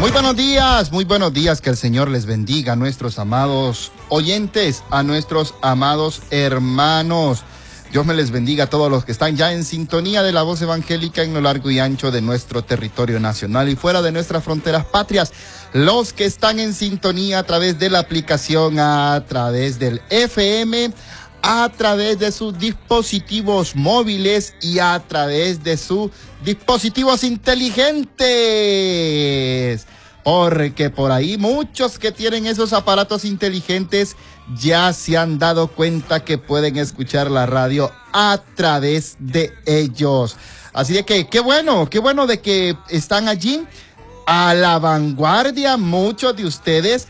Muy buenos días, que el Señor les bendiga a nuestros amados oyentes, a nuestros amados hermanos. Dios me les bendiga a todos los que están ya en sintonía de la voz evangélica en lo largo y ancho de nuestro territorio nacional y fuera de nuestras fronteras patrias. Los que están en sintonía a través de la aplicación, a través del FM, a través de sus dispositivos móviles y a través de sus dispositivos inteligentes. Porque por ahí muchos que tienen esos aparatos inteligentes ya se han dado cuenta que pueden escuchar la radio a través de ellos. Así de que qué bueno de que están allí a la vanguardia muchos de ustedes.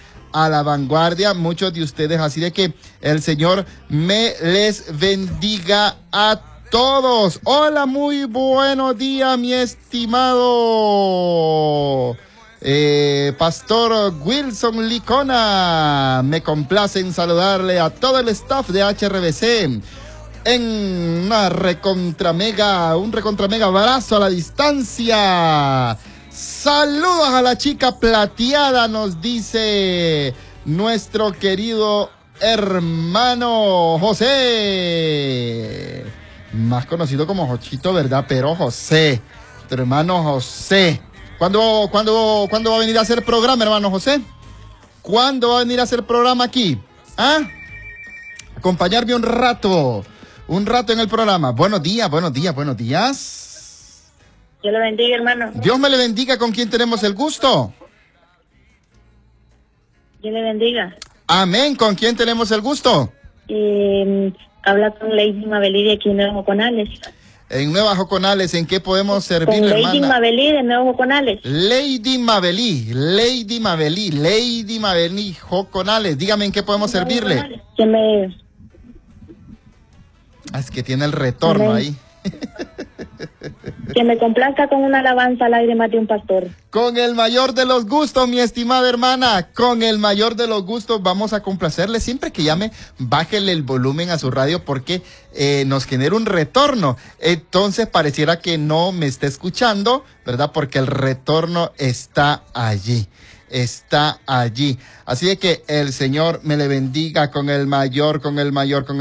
Así de que el Señor me les bendiga a todos. Hola, muy buenos días, mi estimado Pastor Wilson Licona. Me complace en saludarle a todo el staff de HRBC en un recontra mega abrazo a la distancia. Saludos a la chica plateada, nos dice nuestro querido hermano José, más conocido como Jochito, ¿verdad? Pero José, tu hermano José. ¿Cuándo va a venir a hacer programa, hermano José? ¿Cuándo va a venir a hacer programa aquí? ¿Ah? Acompañarme un rato en el programa. Buenos días. Dios le bendiga, hermano. Dios me le bendiga. ¿Con quién tenemos el gusto? Dios le bendiga. Amén. ¿Con quién tenemos el gusto? Habla con Lady Mabelí de aquí en Nueva Joconales. En Nueva Joconales, ¿en qué podemos servir, con hermana? Lady Mabelí de Nueva Joconales. Lady Mabelí Joconales. Dígame en qué podemos servirle. Es que tiene el retorno ahí. Que me complazca con una alabanza al aire más de un pastor. Con el mayor de los gustos, mi estimada hermana. Con el mayor de los gustos vamos a complacerle. Siempre que llame, bájele el volumen a su radio porque nos genera un retorno. Entonces pareciera que no me está escuchando, ¿verdad? Porque el retorno está allí. Así de que el Señor me le bendiga con el mayor.